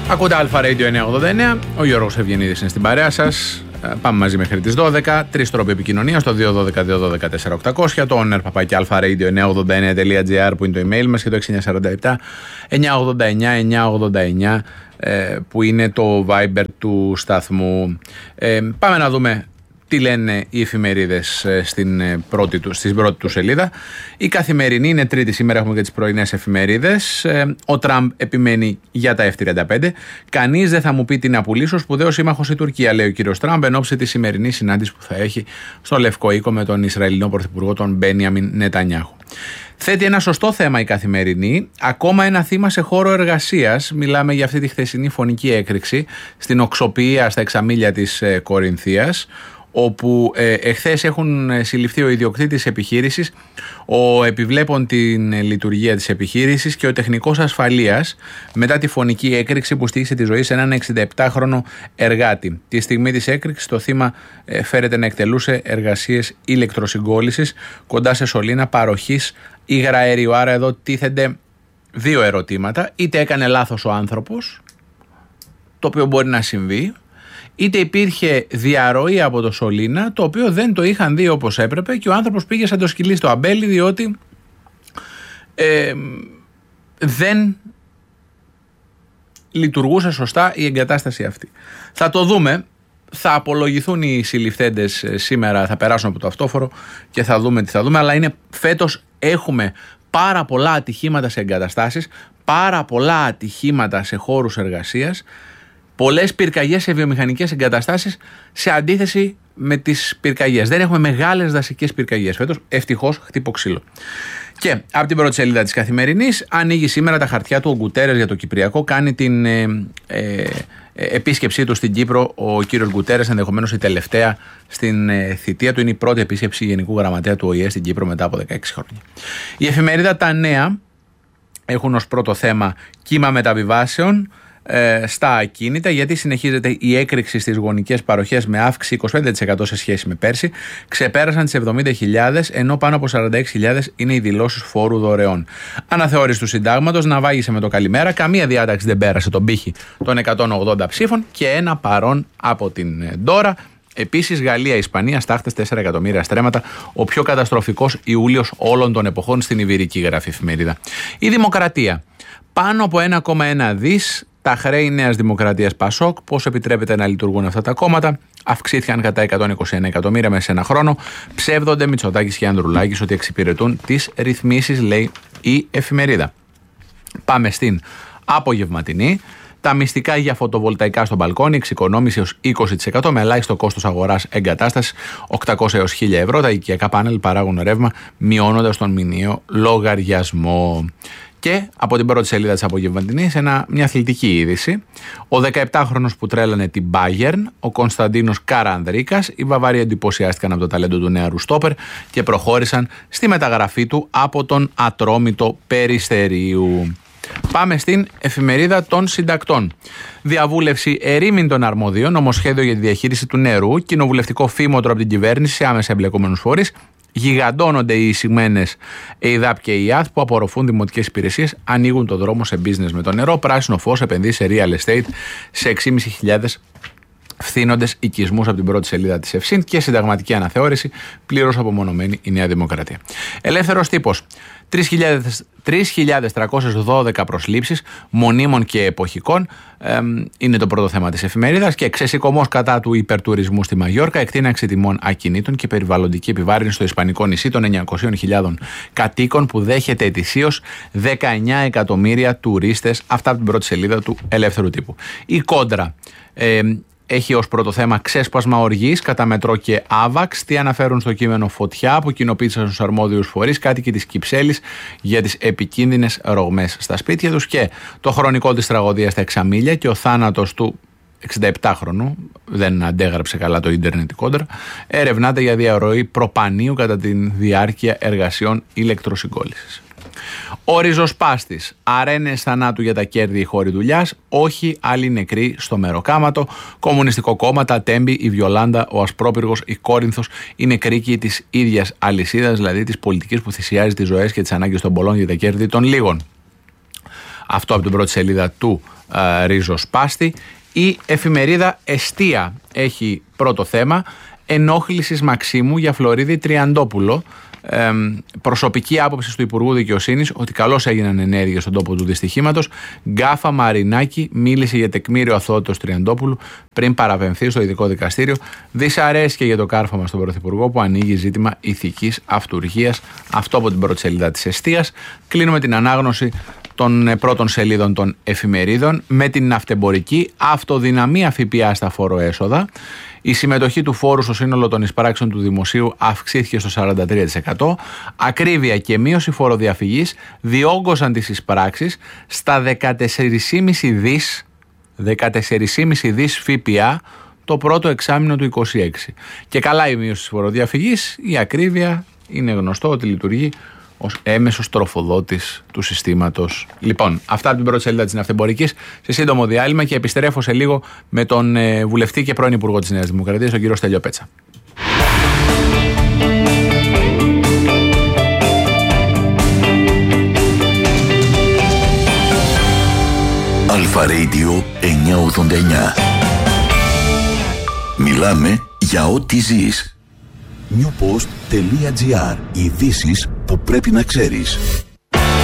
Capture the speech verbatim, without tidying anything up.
Ακούτε Αλφα Radio εννιακόσια ογδόντα εννέα. Ο Γιώργος Ευγενίδης είναι στην παρέα σας. Πάμε μαζί μέχρι τις δώδεκα. Τρεις τρόποι επικοινωνίας: το δύο ένα δύο δύο ένα δύο τέσσερα οκτώ μηδέν, το owner παπάκι αλφα radio εννιακόσια ογδόντα εννέα τελεία τζι άρ που είναι το email μας και το έξι εννιά τέσσερα επτά εννιακόσια ογδόντα εννέα εννιακόσια ογδόντα εννέα που είναι το Viber του σταθμού. Ε, πάμε να δούμε τι λένε οι εφημερίδες στην πρώτη του, στην πρώτη του σελίδα. Η Καθημερινή είναι Τρίτη, σήμερα έχουμε και τις πρωινές εφημερίδες. Ο Τραμπ επιμένει για τα εφ τριάντα πέντε. Κανείς δεν θα μου πει την απουλήσω, σπουδαίος σύμμαχος η Τουρκία, λέει ο κύριος Τραμπ, εν ώψη τη σημερινή συνάντηση που θα έχει στο Λευκό Οίκο με τον Ισραηλινό Πρωθυπουργό, τον Μπένιαμιν Νετανιάχου. Θέτει ένα σωστό θέμα η Καθημερινή, ακόμα ένα θύμα σε χώρο εργασίας. Μιλάμε για αυτή τη χθεσινή φωνική έκρηξη στην οξοποιία στα εξαμίλια της Κορινθίας, όπου ε, εχθές έχουν συλληφθεί ο ιδιοκτήτης επιχείρησης, ο επιβλέπων την λειτουργία της επιχείρησης και ο τεχνικός ασφαλείας μετά τη φωνική έκρηξη που στοίχησε τη ζωή σε έναν εξηνταεπτάχρονο εργάτη. Τη στιγμή της έκρηξης το θύμα ε, φέρεται να εκτελούσε εργασίες ηλεκτροσυγκόλλησης κοντά σε σωλήνα παροχής υγραερίου. Άρα εδώ τίθενται δύο ερωτήματα: είτε έκανε λάθος ο άνθρωπος, το οποίο μπορεί να συμβεί, είτε υπήρχε διαρροή από το σωλήνα, το οποίο δεν το είχαν δει όπως έπρεπε και ο άνθρωπος πήγε σαν το σκυλί στο αμπέλι, διότι ε, δεν λειτουργούσε σωστά η εγκατάσταση αυτή. Θα το δούμε. Θα απολογηθούν οι συλληφθέντες σήμερα, θα περάσουν από το αυτόφορο και θα δούμε τι θα δούμε. Αλλά είναι φέτος έχουμε πάρα πολλά ατυχήματα σε εγκαταστάσεις, πάρα πολλά ατυχήματα σε χώρους εργασίας, πολλές πυρκαγιές σε βιομηχανικές εγκαταστάσεις σε αντίθεση με τις πυρκαγιές. Δεν έχουμε μεγάλες δασικές πυρκαγιές φέτος, ευτυχώς, χτύπω ξύλο. Και από την πρώτη σελίδα της Καθημερινής ανοίγει σήμερα τα χαρτιά του ο Γκουτέρες για το Κυπριακό. Κάνει την ε, ε, επίσκεψή του στην Κύπρο ο κύριος Γκουτέρες, ενδεχομένως η τελευταία στην ε, θητεία του. Είναι η πρώτη επίσκεψη Γενικού Γραμματέα του Ο Η Ε στην Κύπρο μετά από δεκαέξι χρόνια. Η εφημερίδα Τα Νέα έχουν ως πρώτο θέμα κύμα μεταβιβάσεων στα ακίνητα, γιατί συνεχίζεται η έκρηξη στις γονικές παροχές με αύξηση είκοσι πέντε τοις εκατό σε σχέση με πέρσι. Ξεπέρασαν τις εβδομήντα χιλιάδες, ενώ πάνω από σαράντα έξι χιλιάδες είναι οι δηλώσεις φόρου δωρεών. Αναθεώρηση του συντάγματος, ναυάγησε με το καλημέρα. Καμία διάταξη δεν πέρασε τον πύχη των εκατόν ογδόντα ψήφων και ένα παρόν από την Ντόρα. Επίσης, Γαλλία-Ισπανία, στάχτες τέσσερα εκατομμύρια στρέμματα, ο πιο καταστροφικός Ιούλιος όλων των εποχών στην Ιβηρική, γράφει εφημερίδα. Η Δημοκρατία. Πάνω από ένα κόμμα ένα δις. Τα χρέη Νέας Δημοκρατίας Πασόκ, πώς επιτρέπεται να λειτουργούν αυτά τα κόμματα, αυξήθηκαν κατά εκατόν είκοσι ένα εκατομμύρια μέσα σε ένα χρόνο. Ψεύδονται Μητσοτάκης και Ανδρουλάκης ότι εξυπηρετούν τις ρυθμίσεις, λέει η εφημερίδα. Πάμε στην απογευματινή. Τα μυστικά για φωτοβολταϊκά στο μπαλκόνι, εξοικονόμηση έως είκοσι τοις εκατό με ελάχιστο κόστος αγοράς εγκατάστασης οκτακόσια έως χίλια ευρώ. Τα οικιακά πάνελ παράγουν ρεύμα, μειώνοντας τον μηνιαίο λογαριασμό. Και από την πρώτη σελίδα της απογευματινής μια αθλητική είδηση. Ο δεκαεπτάχρονος που τρέλανε την Bayern, ο Κωνσταντίνος Καρανδρίκας, οι Βαβάροι εντυπωσιάστηκαν από το ταλέντο του νεαρού στόπερ και προχώρησαν στη μεταγραφή του από τον Ατρόμητο Περιστερίου. Πάμε στην εφημερίδα των συντακτών. Διαβούλευση ερήμην των αρμοδίων, νομοσχέδιο για τη διαχείριση του νερού, κοινοβουλευτικό φήμοτρο από την κυβέρνηση σε άμεσα εμπλεκόμενους φορείς. Γιγαντώνονται οι εισηγμένες ΕΙΔΑΠ και ΙΑΘ που απορροφούν δημοτικές υπηρεσίες, ανοίγουν το δρόμο σε business με το νερό. Πράσινο φως επενδύει σε real estate σε έξι χιλιάδες πεντακόσιους φθήνοντες οικισμούς από την πρώτη σελίδα της ΕΦΣΥΝ και συνταγματική αναθεώρηση, πλήρως απομονωμένη η Νέα Δημοκρατία. Ελεύθερος τύπος. τρεις χιλιάδες τριακόσιες δώδεκα προσλήψεις μονίμων και εποχικών ε, είναι το πρώτο θέμα της εφημερίδας. Και ξεσηκωμός κατά του υπερτουρισμού στη Μαγιόρκα, εκτείναξη τιμών ακινήτων και περιβαλλοντική επιβάρυνση στο ισπανικό νησί των εννιακόσιες χιλιάδες κατοίκων που δέχεται ετησίως δεκαεννιά εκατομμύρια τουρίστες. Αυτά από την πρώτη σελίδα του Ελεύθερου Τύπου. Η Κόντρα. Ε, Έχει ως πρώτο θέμα ξέσπασμα οργής κατά Μετρό και Άβαξ. Τι αναφέρουν στο κείμενο φωτιά που κοινοποίησαν στους αρμόδιους φορείς κάτοικοι της Κυψέλης για τις επικίνδυνες ρογμές στα σπίτια τους. Και το χρονικό της τραγωδίας στα Εξαμίλια και ο θάνατος του εξηνταεπτάχρονου, δεν αντέγραψε καλά το ίντερνετ η Κόντρα, ερευνάται για διαρροή προπανίου κατά τη διάρκεια εργασιών ηλεκτροσυγκόλλησης. Ο ριζοσπάστης. Αρένες θανάτου για τα κέρδη χώρη δουλειάς. Όχι άλλοι νεκροί στο Μεροκάματο. Κομμουνιστικό κόμμα, τα Τέμπη, η Βιολάντα, ο Ασπρόπυργος, η Κόρινθος είναι κρίκοι της ίδιας αλυσίδας, δηλαδή της πολιτικής που θυσιάζει τις ζωές και τις ανάγκες των πολλών για τα κέρδη των λίγων. Αυτό από την πρώτη σελίδα του ε, Ριζοσπάστη. Η εφημερίδα Εστία έχει πρώτο θέμα, ενόχλησης Μαξίμου για Φλωρίδη Τριαντόπουλο. Ε, προσωπική άποψη του Υπουργού Δικαιοσύνης ότι καλώς έγιναν ενέργειες στον τόπο του δυστυχήματος. Γκάφα Μαρινάκη μίλησε για τεκμήριο αθωότητος Τριαντόπουλου πριν παραπεμφθεί στο ειδικό δικαστήριο. Δυσαρέσκεια για το κάρφωμα στον Πρωθυπουργό που ανοίγει ζήτημα ηθικής αυτουργίας. Αυτό από την πρώτη σελίδα της Εστίας. Κλείνουμε την ανάγνωση των πρώτων σελίδων των εφημερίδων με την ναυτεμπορική. Αυτοδυναμία ΦΠΑ στα φοροέσοδα. Η συμμετοχή του φόρου στο σύνολο των εισπράξεων του δημοσίου αυξήθηκε στο σαράντα τρία τοις εκατό. Ακρίβεια και μείωση φοροδιαφυγής διόγκωσαν τις εισπράξεις στα δεκατέσσερα κόμμα πέντε δις, δεκατέσσερα κόμμα πέντε δις ΦΠΑ το πρώτο εξάμηνο του είκοσι έξι. Και καλά η μείωση της φοροδιαφυγής, η ακρίβεια είναι γνωστό ότι λειτουργεί ως έμεσος τροφοδότης του συστήματος. Λοιπόν, αυτά από την πρώτη σελίδα της Ναυτεμπορικής. Σε σύντομο διάλειμμα και επιστρέφω σε λίγο με τον ε, βουλευτή και πρώην Υπουργό της Νέας Δημοκρατίας, τον κύριο Στέλιο Πέτσα. Αλφα Radio εννιακόσια ογδόντα εννιά. Μιλάμε για ό,τι ζεις. newpost.gr. Ειδήσεις που πρέπει να ξέρεις.